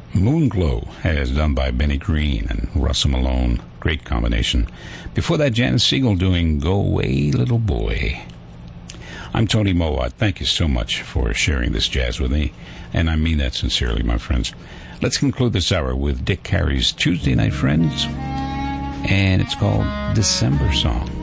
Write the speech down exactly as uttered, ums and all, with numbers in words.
Moonglow, as done by Benny Green and Russell Malone. Great combination. Before that, Janis Siegel doing Go Away, Little Boy. I'm Tony Mowat. Thank you so much for sharing this jazz with me, and I mean that sincerely, my friends. Let's conclude this hour with Dick Carey's Tuesday Night Friends, and it's called December Song.